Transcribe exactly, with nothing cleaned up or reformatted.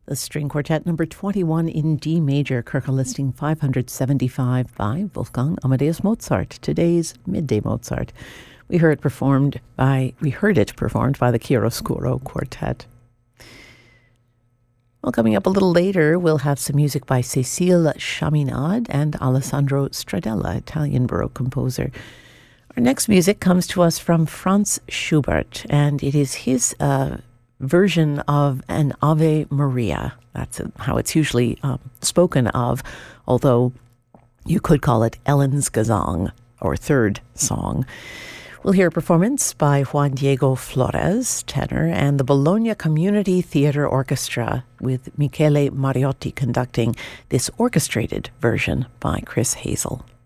The string quartet number twenty-one in D major, Kirche listing five hundred seventy-five by Wolfgang Amadeus Mozart, today's midday Mozart. We heard it performed by we heard it performed by the Chiaroscuro Quartet. Well, coming up a little later, we'll have some music by Cécile Chaminade and Alessandro Stradella, Italian Baroque composer. Our next music comes to us from Franz Schubert, and it is his uh, version of an Ave Maria. That's how it's usually um, spoken of, although you could call it Ellen's Gesang, or third song. We'll hear a performance by Juan Diego Flores, tenor, and the Bologna Community Theatre Orchestra, with Michele Mariotti conducting this orchestrated version by Chris Hazel.